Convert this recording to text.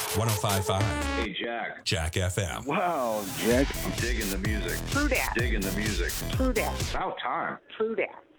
105.5. Hey, Jack. Jack FM. Wow, Jack. I'm digging the music. True that. Digging the music. True that. About time. True that.